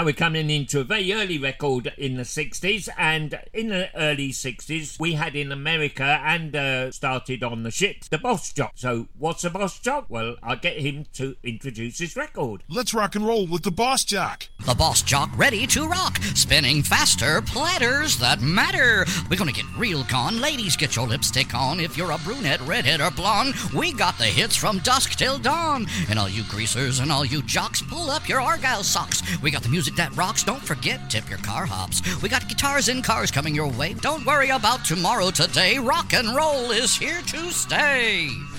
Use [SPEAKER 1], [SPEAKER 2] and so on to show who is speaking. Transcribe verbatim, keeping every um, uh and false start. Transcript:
[SPEAKER 1] Now we're coming into a very early record in the sixties, and in the early sixties we had in America and uh, started on the ships, the Boss Jock. So what's a Boss Jock? Well, I'll get him to introduce his record.
[SPEAKER 2] Let's rock and roll with the Boss Jock.
[SPEAKER 3] The Boss Jock ready to rock, spinning faster, platters that matter. We're gonna get real con. Ladies, get your lipstick on. If you're a brunette, redhead, or blonde, we got the hits from dusk till dawn. And all you greasers and all you jocks, pull up your Argyle socks. We got the music that rocks. Don't forget, tip your car hops. We got guitars in cars coming your way. Don't worry about tomorrow, today. Rock and roll is here to stay.